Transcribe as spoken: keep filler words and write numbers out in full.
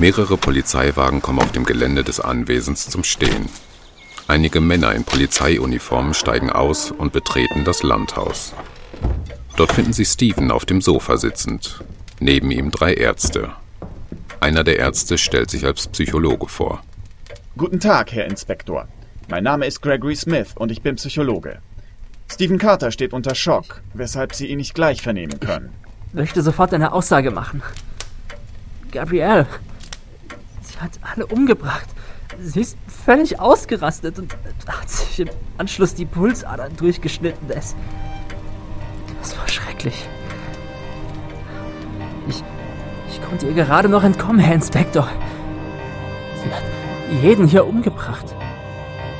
Mehrere Polizeiwagen kommen auf dem Gelände des Anwesens zum Stehen. Einige Männer in Polizeiuniformen steigen aus und betreten das Landhaus. Dort finden sie Stephen auf dem Sofa sitzend. Neben ihm drei Ärzte. Einer der Ärzte stellt sich als Psychologe vor. Guten Tag, Herr Inspektor. Mein Name ist Gregory Smith und ich bin Psychologe. Stephen Carter steht unter Schock, weshalb Sie ihn nicht gleich vernehmen können. Ich möchte sofort eine Aussage machen. Gabrielle, sie hat alle umgebracht. Sie ist völlig ausgerastet und hat sich im Anschluss die Pulsadern durchgeschnitten. Das, das war schrecklich. Ich, ich konnte ihr gerade noch entkommen, Herr Inspektor. Sie hat jeden hier umgebracht.